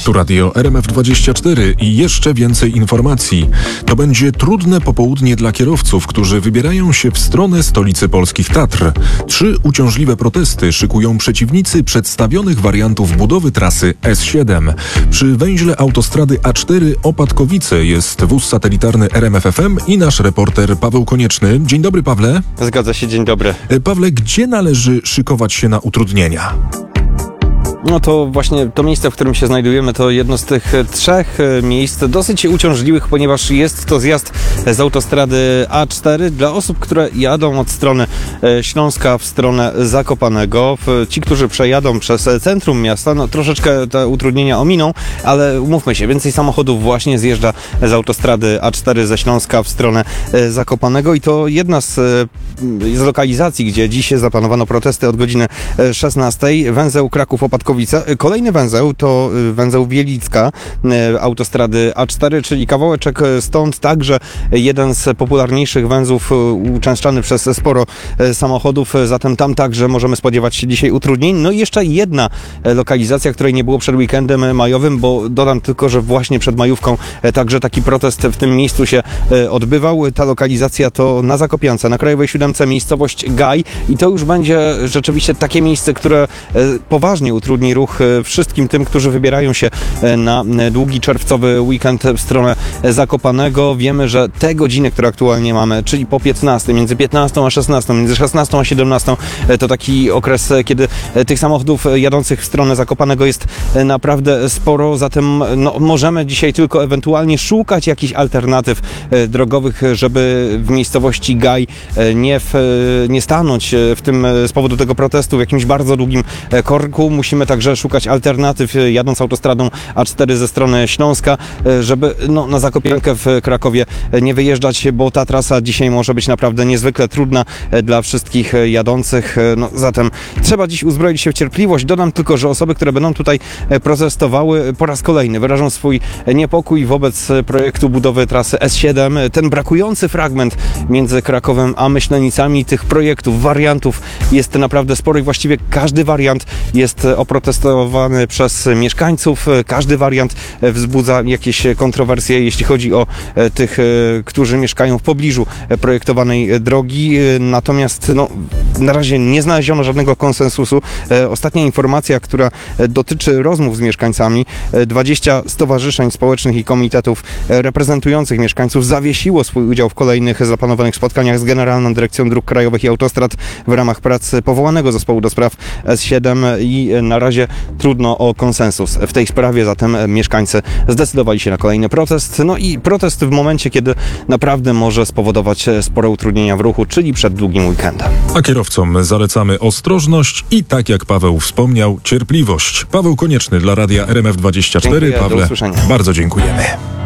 Tu radio RMF24 i jeszcze więcej informacji. To będzie trudne popołudnie dla kierowców, którzy wybierają się w stronę stolicy polskich Tatr. 3 uciążliwe protesty szykują przeciwnicy przedstawionych wariantów budowy trasy S7. Przy węźle autostrady A4 Opatkowice jest wóz satelitarny RMF FM i nasz reporter Paweł Konieczny. Dzień dobry, Pawle. Zgadza się, dzień dobry. Pawle, gdzie należy szykować się na utrudnienia? No to właśnie to miejsce, w którym się znajdujemy, to jedno z tych 3 miejsc dosyć uciążliwych, ponieważ jest to zjazd z autostrady A4 dla osób, które jadą od strony Śląska w stronę Zakopanego. Ci, którzy przejadą przez centrum miasta, no troszeczkę te utrudnienia ominą, ale umówmy się, więcej samochodów właśnie zjeżdża z autostrady A4 ze Śląska w stronę Zakopanego i to jedna z lokalizacji, gdzie dziś zaplanowano protesty od godziny 16. Węzeł Kraków-Opatkowice. Kolejny węzeł to węzeł Wielicka autostrady A4, czyli kawałeczek stąd, także jeden z popularniejszych węzłów uczęszczany przez sporo samochodów, zatem tam także możemy spodziewać się dzisiaj utrudnień. No i jeszcze jedna lokalizacja, której nie było przed weekendem majowym, bo dodam tylko, że właśnie przed majówką także taki protest w tym miejscu się odbywał. Ta lokalizacja to na Zakopiance, na Krajowej 7 miejscowość Gaj i to już będzie rzeczywiście takie miejsce, które poważnie utrudni ruch wszystkim tym, którzy wybierają się na długi czerwcowy weekend w stronę Zakopanego. Wiemy, że te godziny, które aktualnie mamy, czyli po 15, między 15 a 16, między 16 a 17, to taki okres, kiedy tych samochodów jadących w stronę Zakopanego jest naprawdę sporo, zatem no, możemy dzisiaj tylko ewentualnie szukać jakichś alternatyw drogowych, żeby w miejscowości Gaj nie stanąć w tym z powodu tego protestu w jakimś bardzo długim korku. Musimy także szukać alternatyw jadąc autostradą A4 ze strony Śląska, żeby na Zakopiankę w Krakowie nie wyjeżdżać, bo ta trasa dzisiaj może być naprawdę niezwykle trudna dla wszystkich jadących. No, zatem trzeba dziś uzbroić się w cierpliwość. Dodam tylko, że osoby, które będą tutaj protestowały, po raz kolejny wyrażą swój niepokój wobec projektu budowy trasy S7. Ten brakujący fragment między Krakowem a Myślenicami, tych projektów, wariantów jest naprawdę sporo i właściwie każdy wariant jest oprotestowany przez mieszkańców. Każdy wariant wzbudza jakieś kontrowersje, jeśli chodzi o tych, którzy mieszkają w pobliżu projektowanej drogi. Natomiast na razie nie znaleziono żadnego konsensusu. Ostatnia informacja, która dotyczy rozmów z mieszkańcami, 20 stowarzyszeń społecznych i komitetów reprezentujących mieszkańców zawiesiło swój udział w kolejnych zaplanowanych spotkaniach z Generalną Dyrekcją Dróg Krajowych i Autostrad w ramach prac powołanego zespołu do spraw S7 i na razie trudno o konsensus w tej sprawie, zatem mieszkańcy zdecydowali się na kolejny protest. No i protest w momencie, kiedy naprawdę może spowodować spore utrudnienia w ruchu, czyli przed długim weekendem. A kierowcom zalecamy ostrożność i tak jak Paweł wspomniał, cierpliwość. Paweł Konieczny dla radia RMF24. Dziękuję, Pawle, do usłyszenia. bardzo dziękujemy.